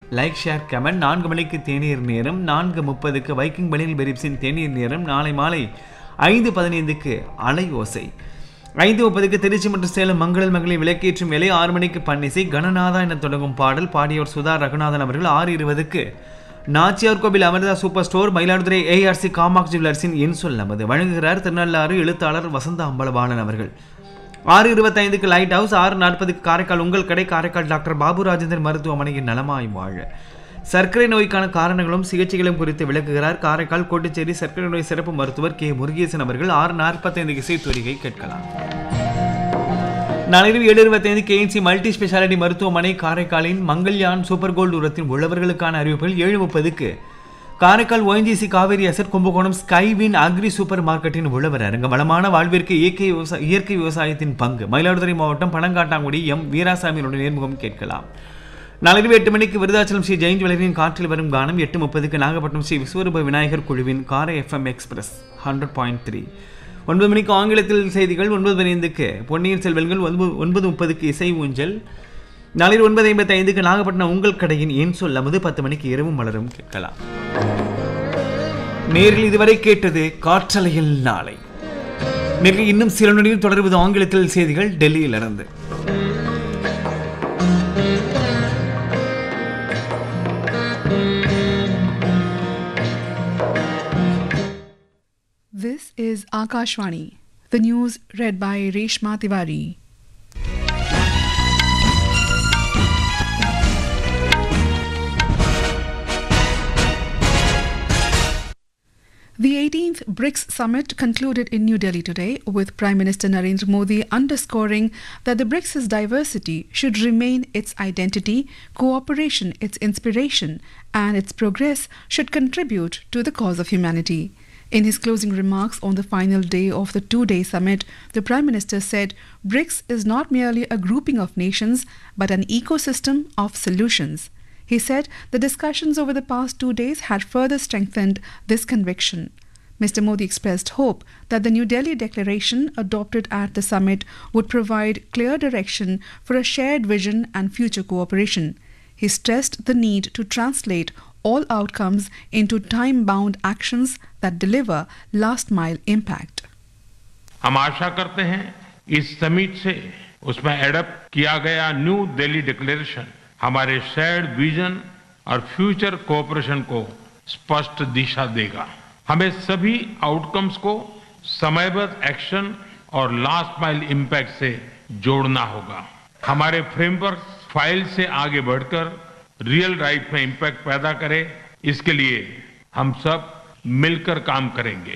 Like share comment. 4 மணிக்கு தேநீர் நேரம், 4:30க்கு வைக்கிங் பனியன் பெரிப்ஸின் தேநீர் நேரம், நாளை மாலை 5:15க்கு அலை ஓசை, 5:30க்கு திருச்சி மற்றும் சேலம் மங்களல் மகளிர் விளக்கேற்றும் வேலை, 6 மணிக்கு பன்னிசை கணநாதா என தொடங்கும் பாடல் பாடியவர் சுதா ரகுநாதன் அவர்கள். 6:20க்கு நாச்சியார் கோவில் Amrita super store Mayiladuthurai ARC காமாக் ஜுவல்லர்ஸின் என் சொல் நமது வழங்குகிறார் திருநள்ளாறு எழுத்தாளர் வசந்த அம்பலபாலன் அவர்கள். 6:25க்கு லைட் ஹவுஸ், 6:40க்கு காரைக்கால் உங்கள் கடை காரைக்கால் டாக்டர் பாபு ராஜேந்திரன் மருத்துவமனையின் நலமாய் வாழ சர்க்கரை நோய்க்கான காரணங்களும் சிகிச்சைகளும் குறித்து விளக்குகிறார் காரைக்கால் கோட்டுச்சேரி சர்க்கரை நோய் சிறப்பு மருத்துவர் கே முருகேசன் அவர்கள். 6:45க்கு இசைத்தொரிகை கேட்கலாம். நாளிரவு 7:25 கேஎன்சி மல்டி ஸ்பெஷாலிட்டி மருத்துவமனை காரைக்காலின் மங்கள்யான் சூப்பர் கோல்டு உரத்தின் உள்ளவர்களுக்கான அறிவிப்புகள். 7:30க்கு Karaikal ONGC Kaveri asset Kumbakonam Skywin agri super மார்க்கெட்டின் உழவர் அரங்கம். வளமான வாழ்விற்கு இயற்கை விவசாயத்தின் பங்கு மயிலாடுதுறை மாவட்டம் பனங்காட்டாங்குடி எம் வீராசாமியுடன் நேர்முகம் கேட்கலாம். நாளிரவு 8 மணிக்கு விருதாச்சலம் ஸ்ரீ ஜெயின் ஜுவல்லரியின் காற்றில் வரும் கானம். 8:30க்கு நாகப்பட்டினம் ஸ்ரீ விஸ்வரூப விநாயகர் குழுவின் காரை FM எக்ஸ்பிரஸ் 100.3. 9 மணிக்கு ஆங்கிலத்தில் செய்திகள். 9:15க்கு பொன்னியின் செல்வன்கள். 9:30க்கு இசை ஊஞ்சல். நாளில் 9:55க்கு நாகப்பட்டினம் உங்கள் கடையின் என் சொல் அமுது. 10 மணிக்கு இரவும் மலரும் கேட்கலாம். நேரில் இதுவரை கேட்டது காற்றலையில் நாளை. நேரில் இன்னும் சில நொடியில் தொடர்வது ஆங்கிலத்தில் செய்திகள் டெல்லியிலிருந்து. This is Akashvani. The news read by Reshma Tiwari. The 18th BRICS summit concluded in New Delhi today, with Prime Minister Narendra Modi underscoring that the BRICS' diversity should remain its identity, cooperation its inspiration, and its progress should contribute to the cause of humanity. In his closing remarks on the final day of the two-day summit, the Prime Minister said BRICS is not merely a grouping of nations, but an ecosystem of solutions. He said the discussions over the past 2 days had further strengthened this conviction. Mr. Modi expressed hope that the New Delhi declaration adopted at the summit would provide clear direction for a shared vision and future cooperation. He stressed the need to translate all outcomes into time-bound actions that deliver last-mile impact. हम आशा करते हैं इस summit से उसमें adapt किया गया new Delhi declaration हमारे shared vision और फ्यूचर कोऑपरेशन को स्पष्ट दिशा देगा. हमें सभी आउटकम्स को समयबद्ध एक्शन और लास्ट माइल इम्पैक्ट से जोड़ना होगा. हमारे फ्रेमवर्क फाइल से आगे बढ़कर रियल लाइफ में इम्पैक्ट पैदा करे, इसके लिए हम सब मिलकर काम करेंगे.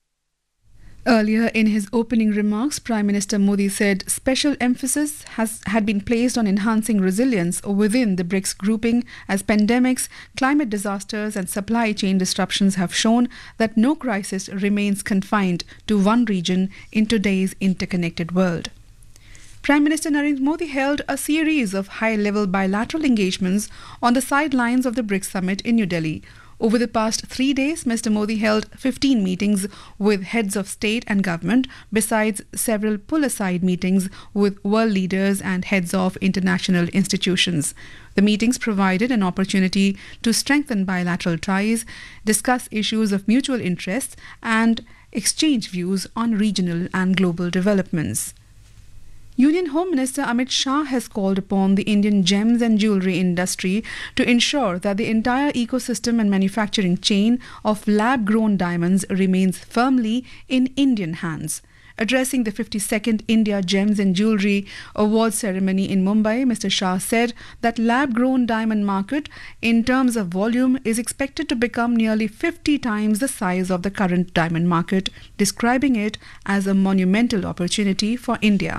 Earlier in his opening remarks, Prime Minister Modi said special emphasis had been placed on enhancing resilience within the BRICS grouping as pandemics, climate disasters and supply chain disruptions have shown that no crisis remains confined to one region in today's interconnected world. Prime Minister Narendra Modi held a series of high-level bilateral engagements on the sidelines of the BRICS summit in New Delhi. Over the past 3 days, Mr. Modi held 15 meetings with heads of state and government, besides several pull-aside meetings with world leaders and heads of international institutions. The meetings provided an opportunity to strengthen bilateral ties, discuss issues of mutual interest, and exchange views on regional and global developments. Union Home Minister Amit Shah has called upon the Indian gems and jewellery industry to ensure that the entire ecosystem and manufacturing chain of lab-grown diamonds remains firmly in Indian hands. Addressing the 52nd India Gems and Jewellery Awards ceremony in Mumbai, Mr. Shah said that lab-grown diamond market in terms of volume is expected to become nearly 50 times the size of the current diamond market, describing it as a monumental opportunity for India.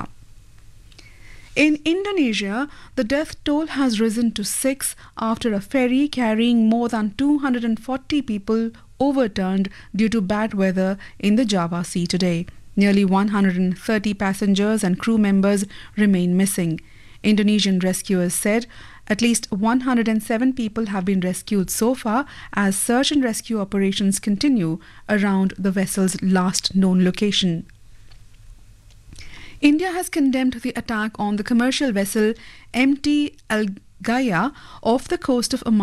In Indonesia, the death toll has risen to 6 after a ferry carrying more than 240 people overturned due to bad weather in the Java Sea today. Nearly 130 passengers and crew members remain missing. Indonesian rescuers said at least 107 people have been rescued so far as search and rescue operations continue around the vessel's last known location. India has condemned the attack on the commercial vessel MT Al Gaia off the coast of Oman